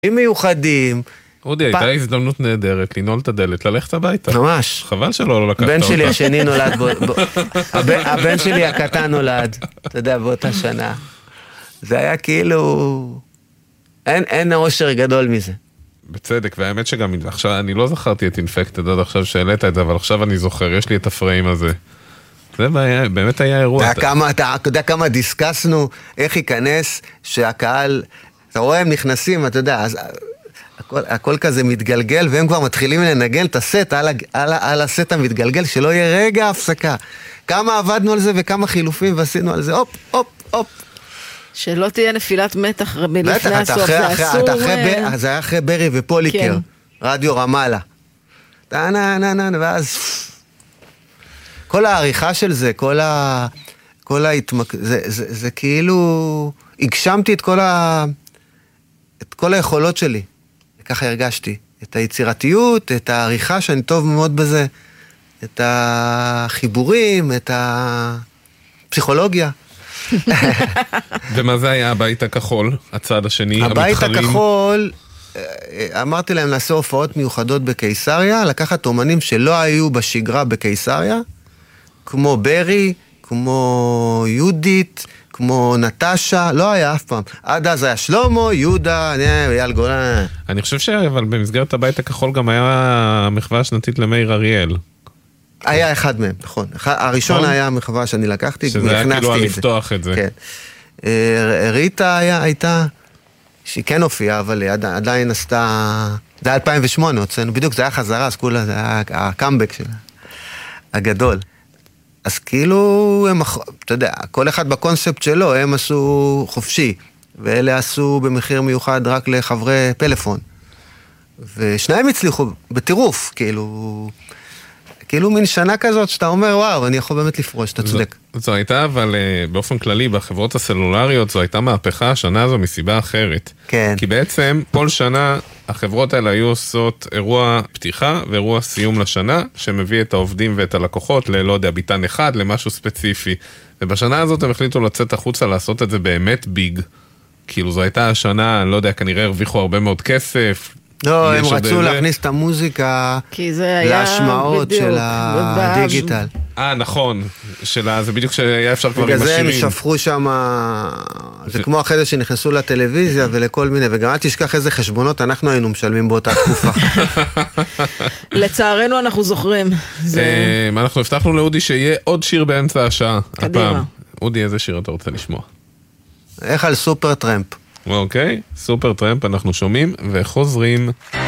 מיוחדים. אודי, הייתה הזדמנות נהדרת, לנעול את הדלת, ללכת הביתה. ממש. חבל שלא לקחת אותה. הבן שלי השני נולד, הבן שלי הקטן נולד, אתה יודע, באותה שנה. זה היה כאילו, אין אושר גדול מזה. בצדק, והאמת שגם עכשיו, אני לא זכרתי את אינפקטד עד עכשיו שהעלית את זה, אבל עכשיו אני זוכר, יש לי את הפריים הזה. זה באמת היה אירוע. אתה יודע כמה דיסקסנו, איך ייכנס שהקהל, אתה רואה הם נכנסים, אתה יודע, אז הכל כזה מתגלגל, והם כבר מתחילים לנגן את הסט על הסט המתגלגל, שלא יהיה רגע הפסקה. כמה עבדנו על זה וכמה חילופים ועשינו על זה, הופ, הופ, הופ. שלא תהיה נפילת מתח מלפני הסוף, זה אסור. זה היה אחרי ברי ופוליקר, רדיו רמאללה. ואז כל העריכה של זה, כל זה כאילו, הגשמתי את כל היכולות שלי. ככה הרגשתי. את היצירתיות, את העריכה שאני טוב מאוד בזה, את החיבורים, את הפסיכולוגיה. ומה זה היה הבית הכחול, הצד השני, הבית המתחרים? הכחול, אמרתי להם לעשות הופעות מיוחדות בקיסריה, לקחת אומנים שלא היו בשגרה בקיסריה, כמו ברי, כמו יהודית, כמו נטשה, לא היה אף פעם. עד אז היה שלמה, יהודה, אייל גולן. אני חושב אבל במסגרת הבית הכחול גם היה מחווה השנתית למאיר אריאל. היה אחד מהם, נכון. הראשון היה המחווה שאני לקחתי, שזה היה כאילו על לפתוח את זה. כן. ריטה הייתה, שהיא כן הופיעה, אבל היא עדיין עשתה, זה היה 2008, הוצאנו, בדיוק זה היה חזרה, אז כולה, זה היה הקאמבק שלה, הגדול. אז כאילו, אתה יודע, כל אחד בקונספט שלו, הם עשו חופשי, ואלה עשו במחיר מיוחד רק לחברי פלאפון. ושניים הצליחו בטירוף, כאילו מין שנה כזאת שאתה אומר, וואו, אני יכול באמת לפרוש, אתה צודק. זו הייתה, אבל באופן כללי, בחברות הסלולריות, זו הייתה מהפכה, השנה הזו מסיבה אחרת. כן. כי בעצם, כל שנה, החברות האלה היו עושות אירוע פתיחה ואירוע סיום לשנה, שמביא את העובדים ואת הלקוחות לא יודע, ביטן אחד, למשהו ספציפי. ובשנה הזאת הם החליטו לצאת החוצה, לעשות את זה באמת ביג. כאילו, זו הייתה השנה, אני לא יודע, כנראה הרוויחו הרבה מאוד כסף, לא, הם רצו להכניס את המוזיקה להשמעות של הדיגיטל. נכון, זה בדיוק שהיה אפשר כבר עם בגלל השירים. זה הם שפכו שם, זה כמו אחרי זה שנכנסו לטלוויזיה ולכל מיני, וגם אל תשכח איזה חשבונות אנחנו היינו משלמים באותה תקופה. לצערנו אנחנו זוכרים. אנחנו הבטחנו לאודי שיהיה עוד שיר באמצע השעה. קדימה. אודי, איזה שיר אתה רוצה לשמוע? איך על סופר טרמפ. אוקיי, סופר טרמפ אנחנו שומעים וחוזרים.